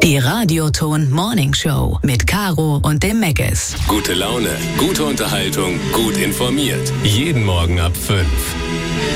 Die Radioton Morning Show mit Caro und dem Megges. Gute Laune, gute Unterhaltung, gut informiert. Jeden Morgen ab 5.